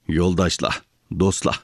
Yo'ldoshlar, do'stlar.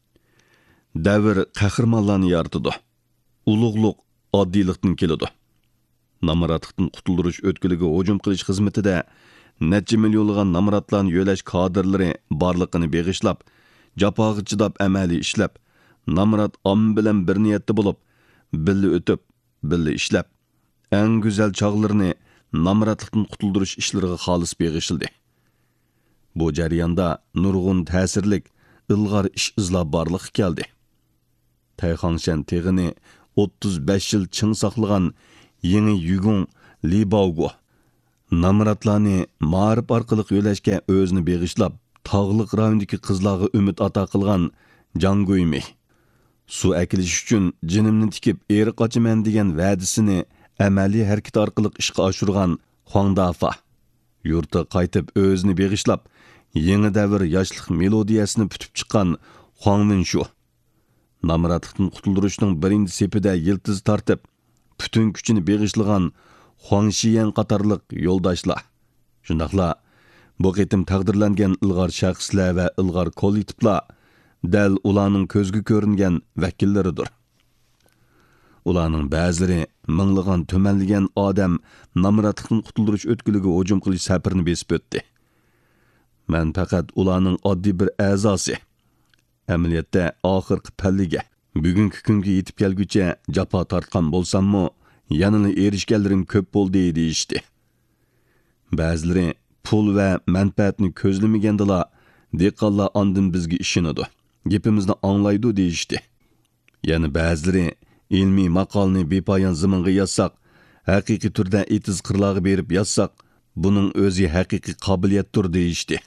Davr qahramonlarni yaratadi. Ulug'liq oddiylikdan keladi. Namaratlikdan qutuldirish o'tkiliga hujum qilish xizmatida necha millionlagan namaratlarni yo'lash kadrlari borliqini beg'ishlab, jafoga chidab amaliy ishlab, namarat omma bilan bir niyatda bo'lib, birga o'tib, birga ishlab, eng go'zal chog'larini namaratlikdan qutuldirish ishlariga xolis beg'ishildi. Bu jarayonda nurg'un ta'sirlik, ilg'or ish izlab borliq keldi. Tayxangshan teg'ini 35 yil ching saqlagan yangi yugun Libaugo namaratlarni ma'rif orqali yo'lashga o'zini beg'ishlab, tog'liq rayondagi qizlarga umid ato qilgan Janguymi. Su akilish uchun jinimni tikib eri qochaman degan va'dasini amaliy harakat orqali ishga oshirgan Huangdafa. Yurtga qaytib o'zini beg'ishlab, yangi davr yoshlik melodiyasini putib chiqqan Huangminshu. Namaratlikdan qutuldirishning birinchi sepida yiltiz tortib, butun kuchini beg'ishlagan Huang Shiyan qatorliq yo'ldoshlar. Shundaqla bu qitim taqdirlangan ilg'or shaxslar va ilg'or kollektivlar dal ularning ko'zga ko'ringan vakillaridir. Ularning ba'zilari minglagan tumanlagan odam namaratlikdan qutuldirish o'tkiliga hujum qilish safarini besib o'tdi. Men faqat ularning oddiy bir a'zosi. Amaliyotda oxirgi palliga bugungi kunga yetib kelguncha jafo tortgan bo'lsam-mu, yanada erishganlarim ko'p bo'ldi deyishdi. Ba'zilari pul va manfaatni ko'zlamagandilar, dehqonlar ondan bizga ishonadi, gapimizni anglaydi deyishdi. Yana ba'zilari ilmiy maqolni bepoyon zaminga yozsak, haqiqiy turda etiz qirlarga berib yozsak, buning o'zi haqiqiy qobiliyatdir deyishdi.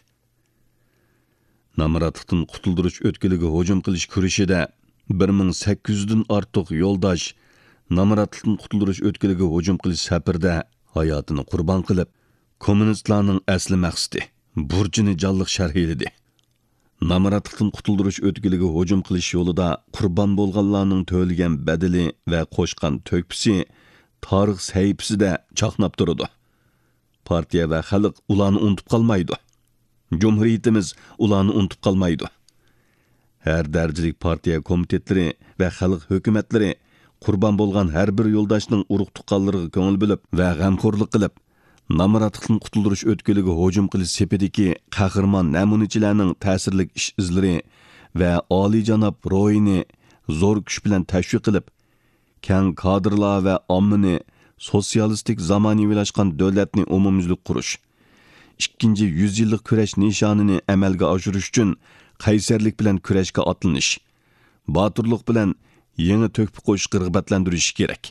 Namaratlikdan qutuldirish o'tkiliga hujum qilish kurashida 1800 dan ortiq yo'ldosh namaratlikdan qutuldirish o'tkiliga hujum qilish safarda hayotini qurbon qilib, kommunistlarning asli maqsadi, burchini jonliq sharhladi. Namaratlikdan qutuldirish o'tkiliga hujum qilish yo'lida qurbon bo'lganlarning to'lagan badali va qo'shgan to'kpisi tarix sahifasida chaqnab turadi. Partiya va xalq ularni unutib qolmaydi. Cumhuriyetimiz ularni unutib qolmaydi. Her darajalik partiya komitetlari va xalq hukumatlari qurbon bo'lgan har bir yo'ldoshning urug' tuqqanlariga ko'ngil bo'lib va g'amxo'rlik qilib, namaratlikdan qutuldirish o'tkiliga hujum qilish sepidagi qahramon namunachilarning ta'sirlik ish izlari va oliyjanob ro'yini zo'r kuch bilan tashviq qilib, keng kadrlar va ommani sotsialistik zamonaviylashgan davlatni umumyuzlik qurish, 2. yillik kurash nishonini amalga oshirish uchun qaysarlik bilan kurashga otlanish, botirlik bilan yangi to'kpi qo'shishga rag'batlantirish kerak.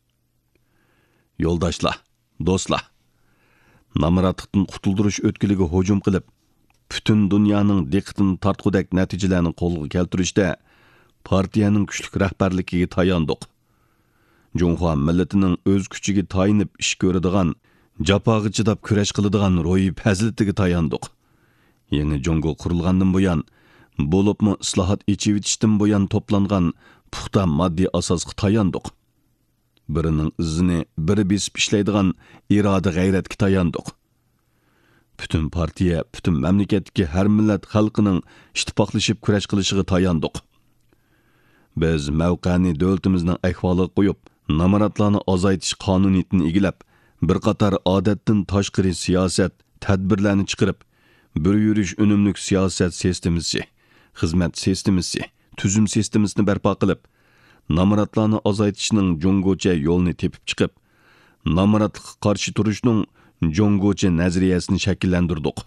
Yo'ldoshlar, do'stlar, namaratlikdan qutuldirish o'tkiliga hujum qilib, butun dunyoning diqqatini tortqudak natijalarni qo'lga keltirishda partiyaning kuchli rahbarligiga tayandiq. Junxo millatining o'z kuchiga tayinib ish ko'radigan, jafoga chidab kurash qiladigan ro'yi fazilatiga tayandiq. Yangi Jungo qurilgandan buyon, bo'libmi islohot echivitishdan buyon to'plangan puxta moddiy asosga tayandiq. Birining izini biri besib ishlaydigan iroda g'ayratga tayandiq. Bütün partiya, bütün mamlakatdagi har millat xalqining ittifoqlashib kurash qilishiga tayandiq. Biz mavqani davlatimizning ahvoliga qo'yib, namaratlarni azaytish qonuniyatini egilab, bir qator odatdan tashqari siyosat tadbirlarni chiqarib, bir yurish unumlik siyosat sistemasi, xizmat sistemasi, tuzum sistemasini barpo qilib, namaratlarni azaytishning jungocha yo'lini tepib chiqib, namaratlikqa qarshi turishning jungocha nazariyasini shakllantirdik.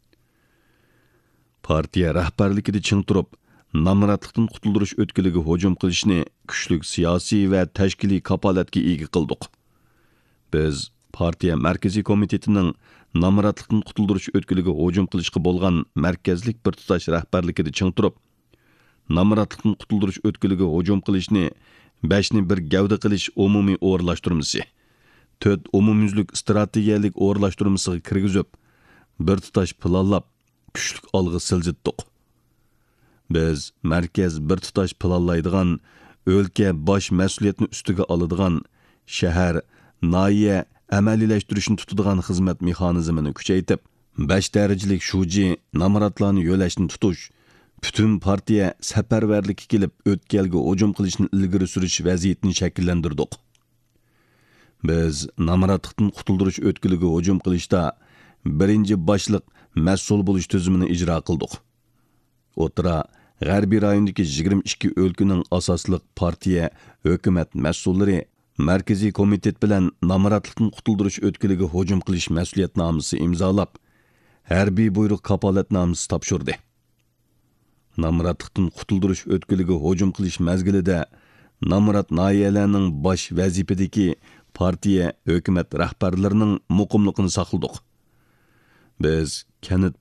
Partiya rahbarligida ching turib, namaratlikdan qutuldirish o'tkiliga hujum qilishni kuchli siyosiy va tashkiliy kapolatga ega qildik. Biz partiya markaziy komitetining namaratlikdan qutuldirish o'tkiliga hujum qilishga bo'lgan markazlik bir tutash rahbarligida ching turib, namaratlikdan qutuldirish o'tkiliga hujum qilishni 5ni bir gavda qilish umumiy o'rlashtirmasi, 4 umumyuzlik strategiyalik o'rlashtirmasiga kirgizib, bir tutash planlab, kuchlik olg'a siljitdik. Biz markaz bir tutash planlaydigan, o'lka bosh mas'uliyatni ustiga oladigan, shahar, noya amaliylaştirishni tutadigan xizmat mexanizmini kuchaytib, 5 darajalik shuji namoratlarni yo'lashni tutish, bütün partiya safarbarlikka kelib o'tkalga hujum qilishni ilgari surish vaziyatini shakllantirdik. Biz namoratlikdan qutuldirish o'tkiliga hujum qilishda birinchi boshliq mas'ul bo'lish tuzumini ijro qildik. O'tira G'arbiy rayondagi 22 o'lkaning asosliq partiya, hukumat mas'ullari Markaziy komitet bilan namoratlikdan qutuldirish o'tkiliga hujum qilish mas'uliyatnomasi imzolab, harbiy buyruq kapolatnomasi topshirdi. Namoratlikdan qutuldirish o'tkiliga hujum qilish mazgilida namorat noyalarining bosh vazifadagi partiya, hukumat rahbarlarining muqimligini saqladik. Biz kanit